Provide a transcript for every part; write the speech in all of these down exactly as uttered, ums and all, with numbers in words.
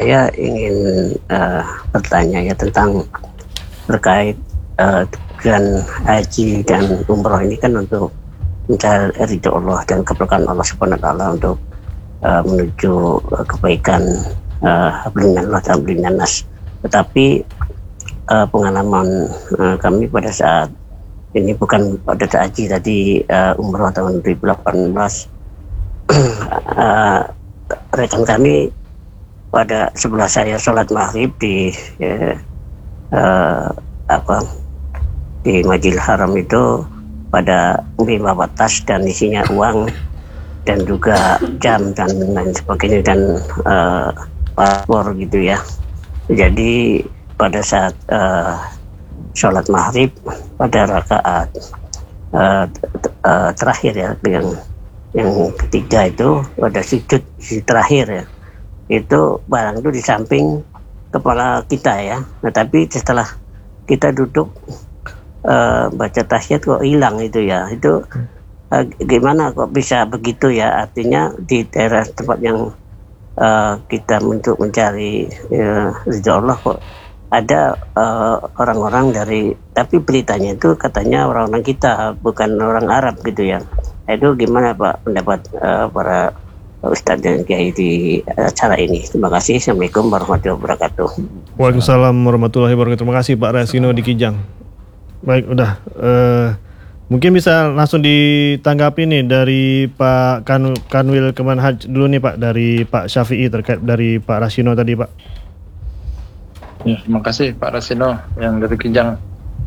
saya ingin uh, bertanya ya tentang terkait uh, dengan haji dan umroh ini kan untuk mencari ridho Allah dan keberkahan Allah Subhanahu wa taala untuk uh, menuju uh, kebaikan uh, hablillah dan hablilnas. Tetapi uh, pengalaman uh, kami pada saat ini bukan pada saat haji tadi uh, umroh tahun dua ribu delapan belas uh, rekan kami pada sebelah saya sholat maghrib di uh, uh, apa di Masjidil Haram itu pada membawa tas dan isinya uang dan juga jam dan lain sebagainya dan uh, paspor gitu ya. Jadi pada saat uh, sholat maghrib pada rakaat uh, uh, terakhir ya yang yang ketiga itu pada sujud terakhir ya, itu barang itu di samping kepala kita ya. Nah tapi setelah kita duduk uh, baca tahiyat kok hilang itu ya, itu uh, gimana kok bisa begitu ya? Artinya di daerah tempat yang uh, kita untuk mencari uh, ridho Allah kok ada uh, orang-orang dari, tapi beritanya itu katanya orang-orang kita bukan orang Arab gitu ya. Itu gimana Pak pendapat uh, para Ustadz dan Kiai di acara ini? Terima kasih. Assalamualaikum warahmatullahi wabarakatuh. Waalaikumsalam warahmatullahi wabarakatuh. Terima kasih Pak Rasino di Kijang. Baik, udah. Uh, mungkin bisa langsung ditanggapi nih dari Pak kan- Kanwil Kemenhaj dulu nih Pak, dari Pak Syafi'i terkait dari Pak Rasino tadi Pak. Ya, terima kasih Pak Rasino yang dari Kijang.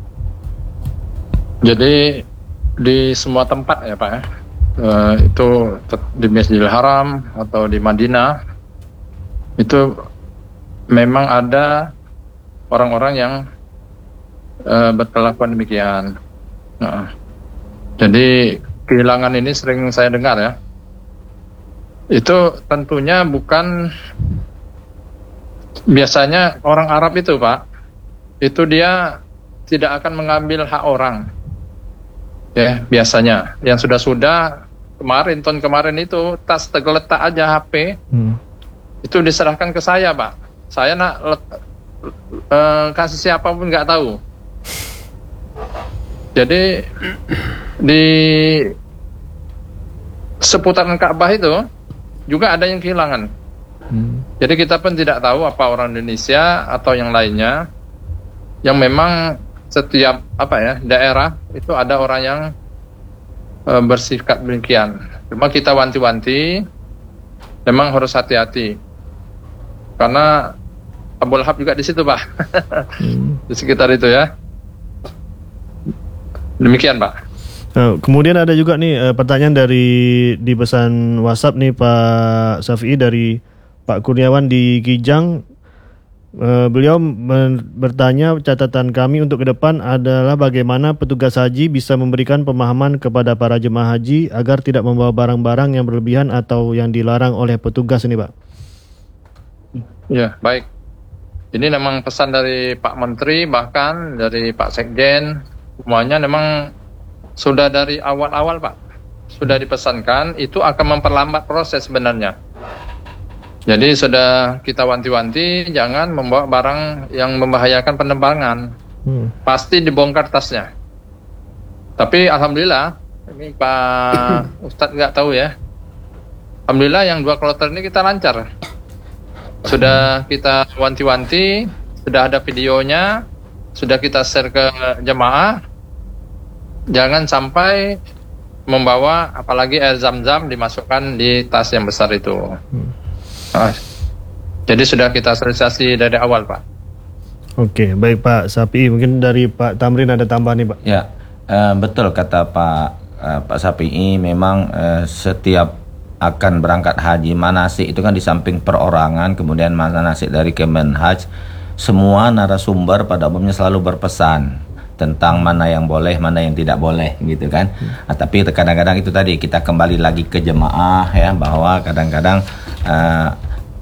Jadi di semua tempat ya Pak ya, uh, itu di Masjidil Haram atau di Madinah itu memang ada orang-orang yang uh, berkelakuan demikian. Nah, jadi kehilangan ini sering saya dengar ya. Itu tentunya bukan, biasanya orang Arab itu Pak, itu dia tidak akan mengambil hak orang. Ya, biasanya yang sudah-sudah kemarin tahun kemarin itu tas tergeletak aja H P, hmm. itu diserahkan ke saya Pak. Saya nak let, uh, kasih siapapun nggak tahu. Jadi di seputaran Ka'bah itu juga ada yang kehilangan. Hmm. Jadi kita pun tidak tahu apa orang Indonesia atau yang lainnya yang memang setiap apa ya daerah itu ada orang yang e, bersikap demikian. Cuma kita wanti-wanti memang harus hati-hati karena Abu Lahab juga di situ Pak. hmm. Di sekitar itu ya. Demikian Pak. Nah, kemudian ada juga nih e, pertanyaan dari di pesan WhatsApp nih Pak Syafi'i dari Pak Kurniawan di Kijang. Uh, beliau men- bertanya, catatan kami untuk ke depan adalah bagaimana petugas haji bisa memberikan pemahaman kepada para jemaah haji agar tidak membawa barang-barang yang berlebihan atau yang dilarang oleh petugas ini Pak. Ya baik, ini memang pesan dari Pak Menteri bahkan dari Pak Sekjen, semuanya memang sudah dari awal-awal Pak, sudah dipesankan, itu akan memperlambat proses sebenarnya. Jadi sudah kita wanti-wanti jangan membawa barang yang membahayakan penerbangan. Hmm. Pasti dibongkar tasnya. Tapi alhamdulillah, ini Pak Ustadz nggak tahu ya. Alhamdulillah yang dua kloter ini kita lancar. Sudah kita wanti-wanti, sudah ada videonya, sudah kita share ke jemaah. Jangan sampai membawa apalagi air zam-zam dimasukkan di tas yang besar itu. Hmm. Ah, jadi sudah kita sosialisasi dari awal Pak. Oke, baik Pak Sapi. Mungkin dari Pak Tamrin ada tambahan nih Pak. Ya, uh, betul kata Pak uh, Pak Sapi. Memang uh, setiap akan berangkat haji manasik itu kan di samping perorangan, kemudian manasik dari Kemenhaj, semua narasumber pada umumnya selalu berpesan tentang mana yang boleh, mana yang tidak boleh, gitu kan. Hmm. Nah, tapi kadang-kadang itu tadi kita kembali lagi ke jemaah ya, bahwa kadang-kadang uh,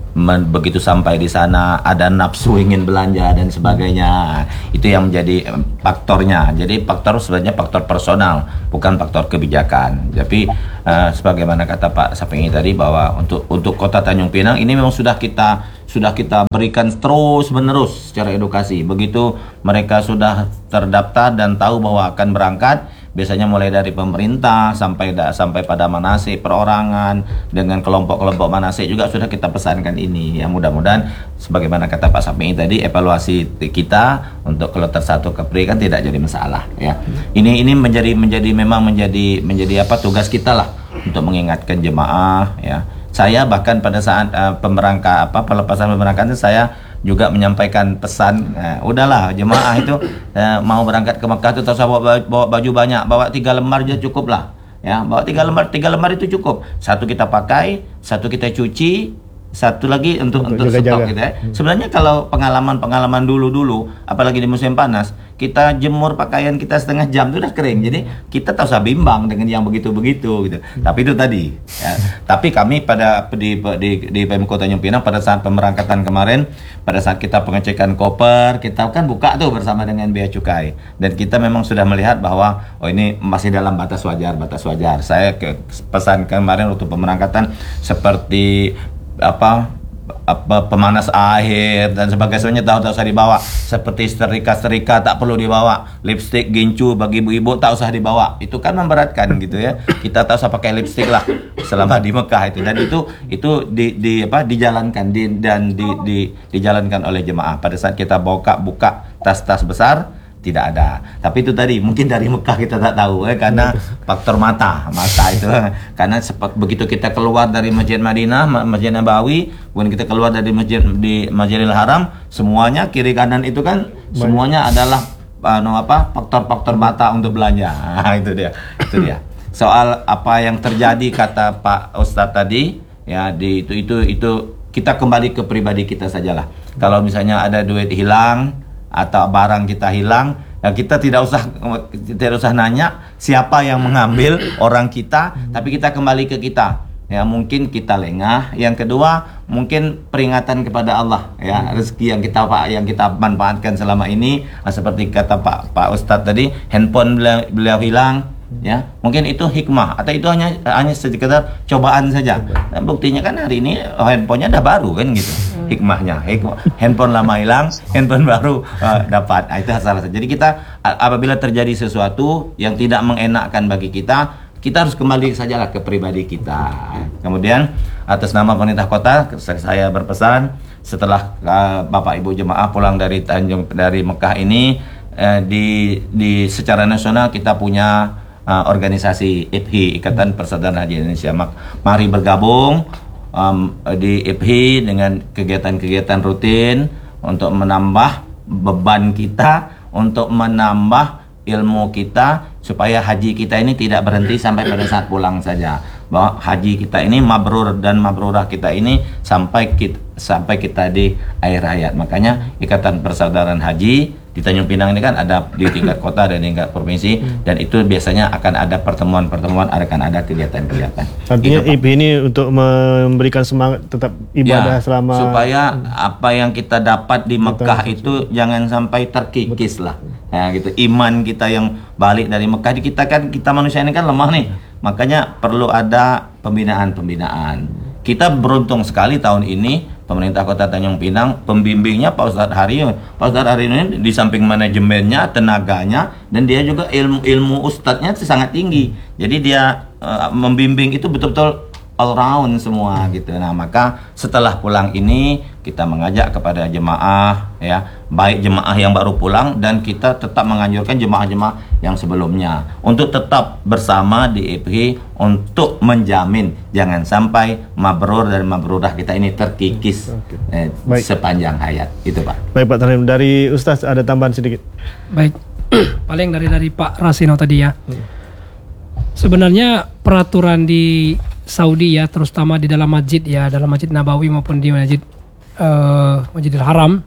Men, begitu sampai di sana ada nafsu ingin belanja dan sebagainya. Itu yang menjadi faktornya. Jadi faktor sebenarnya faktor personal, bukan faktor kebijakan. Tapi uh, sebagaimana kata Pak Safi'i tadi bahwa untuk untuk Kota Tanjung Pinang ini memang sudah kita sudah kita berikan terus menerus secara edukasi. Begitu mereka sudah terdaftar dan tahu bahwa akan berangkat, biasanya mulai dari pemerintah sampai da, sampai pada manasik perorangan dengan kelompok-kelompok manasik juga sudah kita pesankan ini. Ya mudah-mudahan sebagaimana kata Pak Safi'i tadi, evaluasi kita untuk kloter satu Kepri kan tidak jadi masalah ya. Ini ini menjadi menjadi memang menjadi menjadi apa tugas kita lah untuk mengingatkan jemaah ya. Saya bahkan pada saat uh, pemberangkat apa pelepasan pemberangkatan saya juga menyampaikan pesan, eh, udahlah jemaah itu eh, mau berangkat ke Mekah itu tak usah bawa, bawa baju banyak, bawa tiga lembar aja cukup lah, ya bawa tiga lembar tiga lembar itu cukup, satu kita pakai, satu kita cuci, satu lagi untuk untuk, untuk stok gitu ya. Hmm. Sebenarnya kalau pengalaman-pengalaman dulu-dulu, apalagi di musim panas, kita jemur pakaian kita setengah jam itu udah kering. Jadi kita tak usah bimbang dengan yang begitu-begitu gitu. Hmm. Tapi itu tadi. Ya. Tapi kami pada di di di Pemkot Tanjung Pinang pada saat pemberangkatan kemarin, pada saat kita pengecekan koper, kita kan buka tuh bersama dengan Bea Cukai. Dan kita memang sudah melihat bahwa oh ini masih dalam batas wajar, batas wajar. Saya ke, pesan kemarin waktu pemberangkatan seperti apa apa pemanas air dan sebagainya tahu tak usah dibawa, seperti setrika-setrika tak perlu dibawa, lipstik gincu bagi ibu-ibu tak usah dibawa, itu kan memberatkan gitu ya. Kita tak usah pakai lipstik lah selama di Mekah itu, dan itu itu di, di apa dijalankan di, dan di, di dijalankan oleh jemaah. Pada saat kita buka buka tas-tas besar tidak ada. Tapi itu tadi mungkin dari Mekah kita tak tahu ya, karena faktor mata mata itu karena sepak, begitu kita keluar dari Masjid Madinah, Masjid Nabawi, kemudian kita keluar dari masjid di Masjidil Haram, semuanya kiri kanan itu kan semuanya adalah anu apa faktor-faktor mata untuk belanja. Nah, itu dia itu dia soal apa yang terjadi kata Pak Ustadz tadi ya, di itu itu itu kita kembali ke pribadi kita sajalah. Kalau misalnya ada duit hilang atau barang kita hilang, ya kita tidak usah tidak usah nanya siapa yang mengambil orang kita, tapi kita kembali ke kita. Ya mungkin kita lengah. Yang kedua mungkin peringatan kepada Allah ya, rezeki yang kita yang kita manfaatkan selama ini, seperti kata Pak Pak Ustadz tadi, handphone beliau, beliau hilang. Ya mungkin itu hikmah atau itu hanya hanya sekedar cobaan saja. Dan buktinya kan hari ini handphonenya udah baru kan gitu. Hikmahnya hikmah, handphone lama hilang, handphone baru uh, dapat. Nah, itu salah satu. Jadi kita apabila terjadi sesuatu yang tidak mengenakkan bagi kita, kita harus kembali sajalah ke pribadi kita. Kemudian atas nama pemerintah kota saya berpesan, setelah uh, Bapak Ibu jemaah pulang dari Tanjung dari Mekah ini, uh, di di secara nasional kita punya Uh, organisasi I P H I, Ikatan Persaudaraan Haji Indonesia. Mari bergabung um, di I P H I dengan kegiatan-kegiatan rutin untuk menambah beban kita, untuk menambah ilmu kita, supaya haji kita ini tidak berhenti sampai pada saat pulang saja. Bahwa haji kita ini mabrur dan mabrurah kita ini sampai kita, sampai kita di akhir hayat. Makanya Ikatan Persaudaraan Haji di Tanjung Pinang ini kan ada di tingkat kota dan tingkat provinsi, dan itu biasanya akan ada pertemuan-pertemuan, akan ada kegiatan-kegiatan. Artinya itu, I P ini untuk memberikan semangat tetap ibadah ya, selama supaya apa yang kita dapat di Mekah itu jangan sampai terkikis lah. Ya gitu. Iman kita yang balik dari Mekah, kita kan kita manusia ini kan lemah nih. Makanya perlu ada pembinaan-pembinaan. Kita beruntung sekali tahun ini pemerintah Kota Tanjung Pinang, pembimbingnya Pak Ustadz Haryo. Pak Ustadz Haryo ini di samping manajemennya, tenaganya, dan dia juga ilmu ilmu ustadznya sangat tinggi. Jadi dia uh, membimbing itu betul-betul all round semua gitu. Nah, maka setelah pulang ini kita mengajak kepada jemaah ya, baik jemaah yang baru pulang dan kita tetap menganjurkan jemaah-jemaah yang sebelumnya untuk tetap bersama di I P H I untuk menjamin jangan sampai mabrur dan mabrurah kita ini terkikis eh, sepanjang hayat. Itu Pak. Baik Pak Tarhim, dari Ustaz ada tambahan sedikit. Baik. Paling dari dari Pak Rasino tadi ya. Hmm. Sebenarnya peraturan di Saudi ya, terutama di dalam masjid ya, dalam Masjid Nabawi maupun di Masjid uh, Masjidil Haram,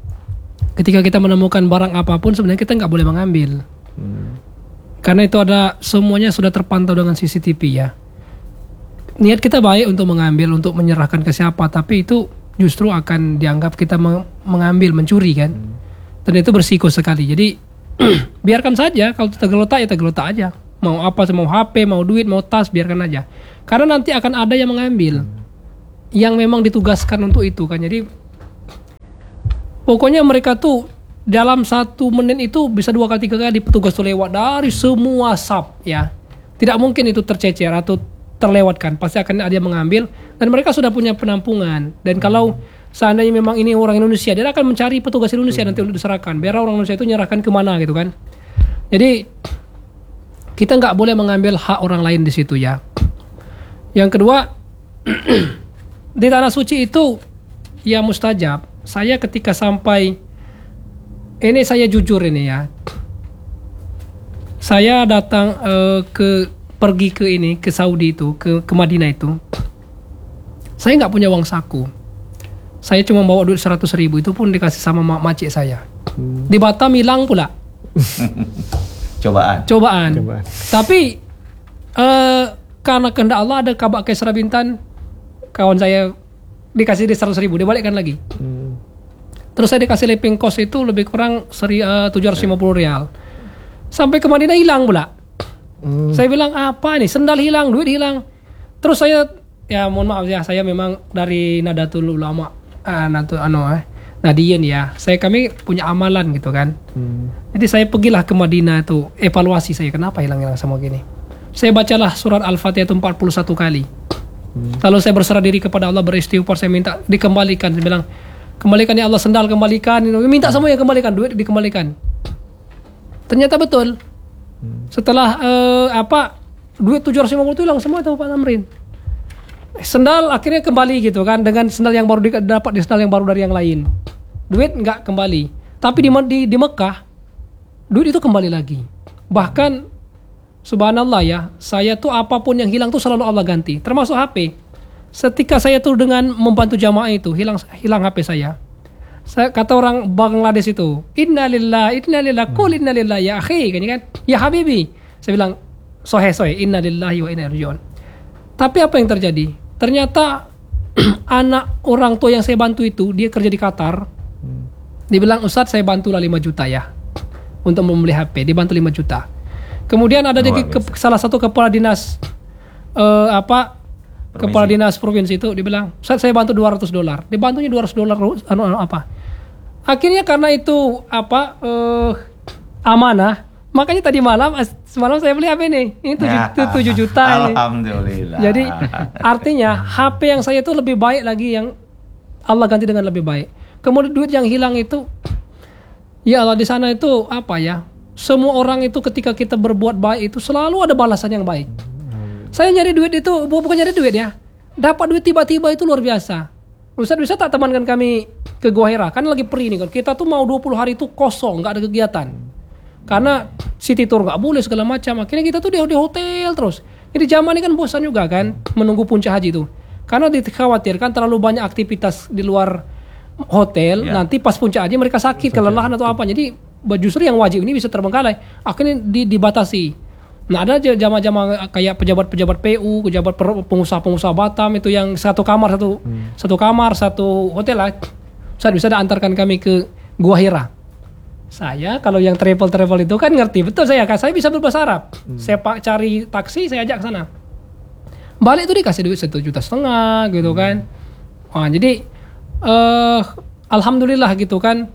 ketika kita menemukan barang apapun sebenarnya kita nggak boleh mengambil, hmm. karena itu ada semuanya sudah terpantau dengan C C T V ya. Niat kita baik untuk mengambil, untuk menyerahkan ke siapa, tapi itu justru akan dianggap kita mengambil, mencuri kan. Dan itu bersiko sekali. Jadi biarkan saja, kalau tergeletak ya tergeletak aja. Mau apa, mau H P, mau duit, mau tas, biarkan aja. Karena nanti akan ada yang mengambil, yang memang ditugaskan untuk itu kan. Jadi pokoknya mereka tuh dalam satu menit itu bisa dua kali tiga kali petugas tuh lewat dari semua sub ya. Tidak mungkin itu tercecer atau terlewatkan, pasti akan ada yang mengambil. Dan mereka sudah punya penampungan. Dan kalau seandainya memang ini orang Indonesia, dia akan mencari petugas Indonesia nanti untuk diserahkan. Biar orang Indonesia itu nyerahkan kemana gitu kan. Jadi kita nggak boleh mengambil hak orang lain di situ ya. Yang kedua, di tanah suci itu ya mustajab. Saya ketika sampai, ini saya jujur ini ya. Saya datang uh, ke pergi ke ini ke Saudi itu, ke ke Madinah itu. Saya nggak punya uang saku. Saya cuma bawa duit seratus ribu, itu pun dikasih sama mak macik saya. Hmm. Di Batam hilang pula. Cobaan. Cobaan. Cobaan. Tapi uh, karena kehendak Allah ada Kabak Kaisar Bintan, kawan saya dikasih di seratus ribu, dibalikkan lagi. Hmm. Terus saya dikasih living cost itu lebih kurang seri, uh, tujuh ratus lima puluh rial. Sampai ke Madinah hilang pula. Hmm. Saya bilang apa nih, sendal hilang, duit hilang. Terus saya, ya mohon maaf ya, saya memang dari Nadatul Ulama, ah, Nadatul ano, eh, Nadiyin ya. Saya kami punya amalan gitu kan. Hmm. Jadi saya pergilah ke Madinah itu, evaluasi saya kenapa hilang-hilang sama gini. Saya bacalah surat Al-Fatihah itu empat puluh satu kali. Hmm. Lalu saya berserah diri kepada Allah, beristighfar, saya minta dikembalikan. Saya bilang, kembalikan ya Allah, sendal kembalikan. Minta semua yang kembalikan, duit dikembalikan. Ternyata betul. Setelah uh, apa duit tujuh ratus lima puluh itu hilang semua itu Pak Namrin. Sendal akhirnya kembali gitu kan, dengan sendal yang baru dapat di sendal yang baru dari yang lain. Duit nggak kembali. Tapi di, di di Mekah duit itu kembali lagi. Bahkan subhanallah ya, saya tuh apapun yang hilang tuh selalu Allah ganti, termasuk H P. Ketika saya tuh dengan membantu jamaah itu hilang hilang H P saya. Saya, kata orang Bangladesh itu, innalillahi innalillahi qul innalillahi ya akhi kan, kan ya habibi. Saya bilang sohe sohe innalillahi wa inna ilaihi raji'un. Tapi apa yang terjadi? Ternyata anak orang tua yang saya bantu itu dia kerja di Qatar. Dia bilang, Ustadz saya bantulah lima juta ya untuk membeli H P, dibantu lima juta. Kemudian ada lagi ke, salah satu kepala dinas uh, apa Provinsi. Kepala dinas provinsi itu dia bilang, Ustadz saya bantu dua ratus dolar. Dibantunya dua ratus dolar anu, anu apa? Akhirnya karena itu apa uh, amanah, makanya tadi malam semalam saya beli H P nih. Ini tujuh juta ini. Alhamdulillah. Jadi artinya H P yang saya itu lebih baik lagi, yang Allah ganti dengan lebih baik. Kemudian duit yang hilang itu, ya Allah di sana itu apa ya? Semua orang itu ketika kita berbuat baik itu selalu ada balasan yang baik. Saya nyari duit itu bukan nyari duit ya. Dapat duit tiba-tiba itu luar biasa. Ustaz bisa tak temankan kami ke Gua Hira? Kan lagi pergi nih kan. Kita tuh mau dua puluh hari itu kosong, nggak ada kegiatan. Karena city tour nggak boleh segala macam. Akhirnya kita tuh di, di hotel terus. Jadi zaman ini kan bosan juga kan menunggu puncak haji itu. Karena dikhawatirkan terlalu banyak aktivitas di luar hotel. Ya. Nanti pas puncak haji mereka sakit, kelelahan atau apa. Jadi justru yang wajib ini bisa terbengkalai. Akhirnya di, dibatasi. Nah ada jamaah-jamaah kayak pejabat-pejabat P U, pejabat pengusaha-pengusaha Batam itu yang satu kamar satu hmm. satu kamar satu hotel lah. Saya bisa antarkan kami ke Gua Hira. Saya kalau yang travel-travel itu kan ngerti betul saya kan, saya bisa berbahasa Arab. Hmm. Saya pak cari taksi, saya ajak ke sana. Balik itu dikasih duit satu juta setengah gitu hmm. kan. Wah jadi uh, alhamdulillah gitu kan.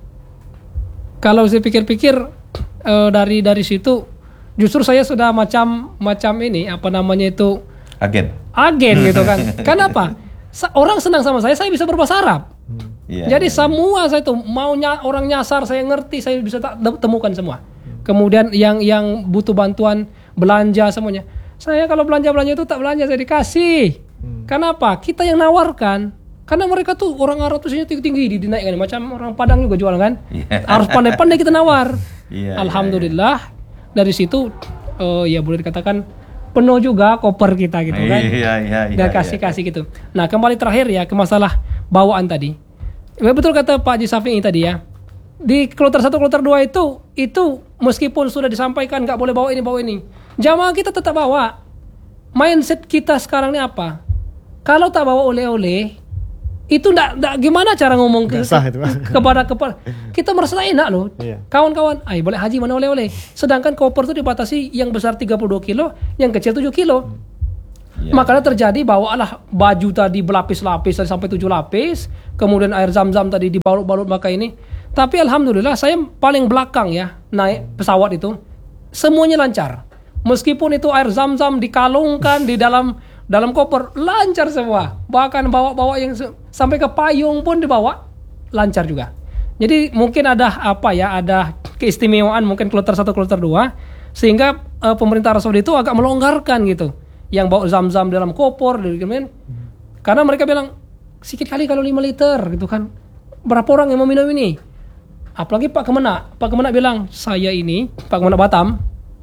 Kalau saya pikir-pikir uh, dari dari situ. Justru saya sudah macam macam ini apa namanya itu agen agen gitu kan. Kenapa? Orang senang sama saya, saya bisa berbahasa Arab. Hmm. Yeah, Jadi yeah, semua yeah. saya tuh mau ny- orang nyasar saya ngerti, saya bisa tak temukan semua. Hmm. Kemudian yang yang butuh bantuan belanja semuanya. Saya kalau belanja-belanja itu tak belanja, saya dikasih. Hmm. Kenapa? Kita yang nawarkan. Karena mereka tuh orang Arab tuh tinggi-tinggi dinaikkan, macam orang Padang juga jualan kan. Yeah. Harus pandai-pandai kita nawar. Yeah, Alhamdulillah. Yeah, yeah. Dari situ uh, ya boleh dikatakan penuh juga koper kita gitu kan. Iya iya iya. Gak kasih-kasih gitu. Nah, kembali terakhir ya ke masalah bawaan tadi. Betul kata Pak Haji Syafi'i tadi ya. Di kloter satu kloter dua itu itu meskipun sudah disampaikan enggak boleh bawa ini bawa ini. Jamaah kita tetap bawa. Mindset kita sekarang ini apa? Kalau tak bawa oleh-oleh, Itu ndak ndak gimana cara ngomong ke, Nggak sah itu, Pak. kepada kepada kita merasa enak loh. Iya. Kawan-kawan, ay boleh haji mana oleh-oleh. Sedangkan koper itu dibatasi yang besar tiga puluh dua kilo, yang kecil tujuh kilo. Ya. Makanya terjadi bawalah baju tadi berlapis-lapis sampai tujuh lapis, kemudian air zam-zam tadi dibalut-balut pakai ini. Tapi alhamdulillah saya paling belakang ya naik pesawat itu. Semuanya lancar. Meskipun itu air zam-zam dikalungkan di dalam dalam koper, lancar semua. Bahkan bawa-bawa yang se- sampai ke payung pun dibawa, lancar juga. Jadi mungkin ada apa ya, ada keistimewaan mungkin kloter satu, kloter dua, sehingga uh, pemerintah Arab Saudi itu agak melonggarkan gitu. Yang bawa zam-zam dalam koper, karena mereka bilang sedikit kali kalau lima liter gitu kan. Berapa orang yang mau minum ini? Apalagi Pak Kemenak, Pak Kemenak bilang saya ini, Pak Kemenak Batam,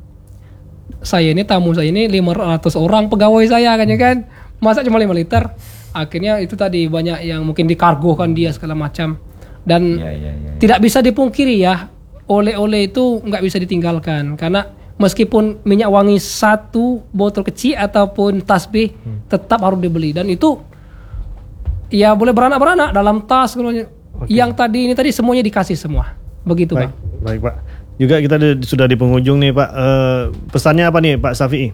saya ini tamu saya ini lima ratus orang pegawai saya kan ya kan, masa cuma lima liter. Akhirnya itu tadi banyak yang mungkin dikargokan dia segala macam. Dan Ya, ya, ya, ya. tidak bisa dipungkiri ya, oleh-oleh itu nggak bisa ditinggalkan. Karena meskipun minyak wangi satu botol kecil ataupun tasbih hmm. tetap harus dibeli. Dan itu ya boleh beranak-beranak dalam tas. Okay. Yang tadi ini tadi semuanya dikasih semua. Begitu Baik, Pak. baik Pak. Juga kita di- sudah di penghujung nih Pak. Uh, pesannya apa nih Pak Syafi'i?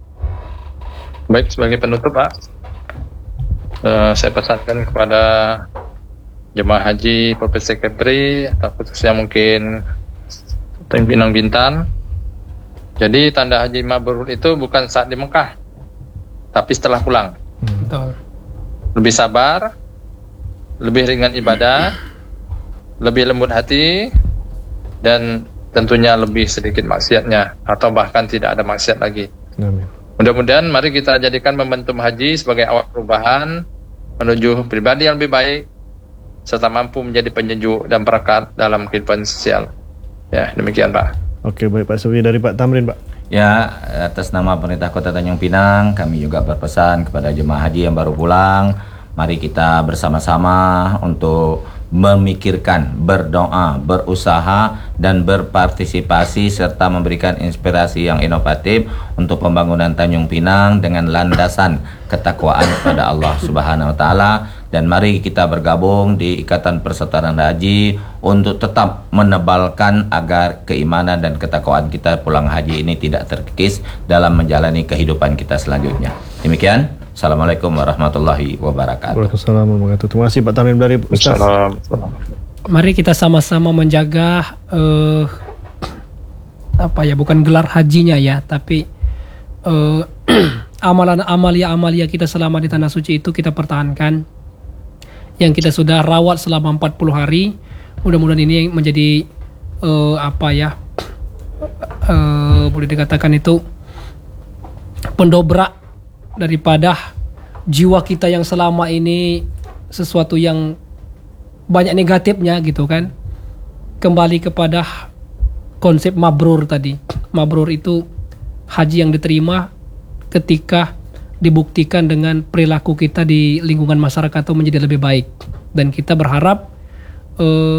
Baik, sebagai penutup Pak, eh, saya pesankan kepada jemaah haji Provinsi Kepri atau khususnya mungkin Pinang Bintan. Jadi tanda haji mabrur itu bukan saat di Mekah, tapi setelah pulang. Betul. Lebih sabar, lebih ringan ibadah, lebih lembut hati, dan tentunya lebih sedikit maksiatnya atau bahkan tidak ada maksiat lagi. Amin. Mudah-mudahan mari kita jadikan momentum haji sebagai awal perubahan menuju pribadi yang lebih baik serta mampu menjadi penyejuk dan berkat dalam kehidupan sosial. Ya, demikian Pak. Oke, baik Pak Syafi'i. Dari Pak Tamrin Pak. Ya, atas nama pemerintah Kota Tanjung Pinang, kami juga berpesan kepada jemaah haji yang baru pulang, mari kita bersama-sama untuk memikirkan, berdoa, berusaha, dan berpartisipasi serta memberikan inspirasi yang inovatif untuk pembangunan Tanjung Pinang dengan landasan ketakwaan kepada Allah Subhanahu wa taala. Dan mari kita bergabung di Ikatan Persaudaraan Haji untuk tetap menebalkan agar keimanan dan ketakwaan kita pulang haji ini tidak terkikis dalam menjalani kehidupan kita selanjutnya. Demikian. Assalamualaikum warahmatullahi wabarakatuh. Waalaikumsalam warahmatullahi wabarakatuh. Terima kasih Pak Tamrin dari Ustaz. Mari kita sama-sama menjaga uh, apa ya, bukan gelar hajinya ya, tapi uh, amalan amalia-amalia kita selama di tanah suci itu kita pertahankan. Yang kita sudah rawat selama empat puluh hari, mudah-mudahan ini menjadi uh, apa ya, uh, boleh dikatakan itu pendobrak daripada jiwa kita yang selama ini sesuatu yang banyak negatifnya gitu kan. Kembali kepada konsep mabrur tadi. Mabrur itu haji yang diterima ketika dibuktikan dengan perilaku kita di lingkungan masyarakat itu menjadi lebih baik. Dan kita berharap uh,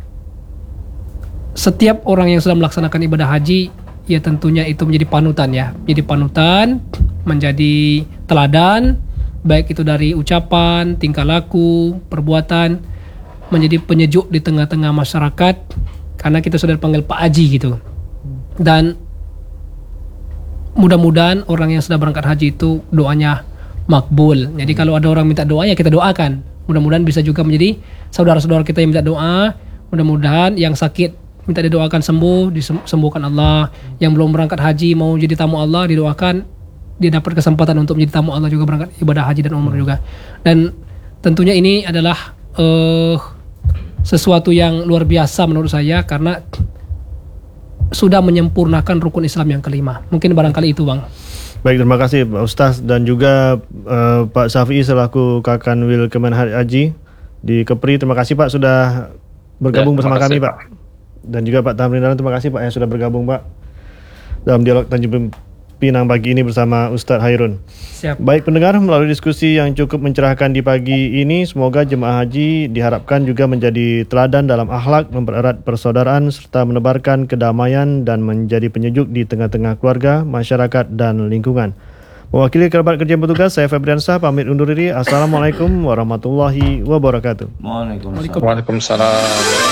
setiap orang yang sudah melaksanakan ibadah haji, ya tentunya itu menjadi panutan ya, menjadi panutan, menjadi teladan, baik itu dari ucapan, tingkah laku, perbuatan, menjadi penyejuk di tengah-tengah masyarakat, karena kita sudah dipanggil Pak Haji gitu. Dan mudah-mudahan orang yang sudah berangkat haji itu doanya makbul. Jadi kalau ada orang minta doa ya kita doakan. Mudah-mudahan bisa juga menjadi saudara-saudara kita yang minta doa. Mudah-mudahan yang sakit minta didoakan sembuh, disembuhkan Allah. Yang belum berangkat haji mau jadi tamu Allah, didoakan dia dapat kesempatan untuk menjadi tamu Allah juga, berangkat ibadah haji dan umrah juga. Dan tentunya ini adalah uh, sesuatu yang luar biasa menurut saya, karena sudah menyempurnakan rukun Islam yang kelima. Mungkin barangkali itu Bang. Baik, terima kasih Pak Ustaz dan juga uh, Pak Syafi'i selaku Kakanwil Kemenhan Haji di Kepri. Terima kasih Pak sudah bergabung ya, bersama kami Pak. Pak. Dan juga Pak Tamrin Dahlan, terima kasih Pak yang sudah bergabung Pak dalam dialog Tanjung Pinang pagi ini bersama Ustadz Hairun. Siap. Baik pendengar, melalui diskusi yang cukup mencerahkan di pagi ini, semoga jemaah haji diharapkan juga menjadi teladan dalam akhlak, mempererat persaudaraan serta menebarkan kedamaian dan menjadi penyejuk di tengah-tengah keluarga, masyarakat dan lingkungan. Mewakili kerabat kerja yang bertugas, saya Febriansyah pamit undur diri. Assalamualaikum warahmatullahi wabarakatuh. Waalaikumsalam. Waalaikumsalam.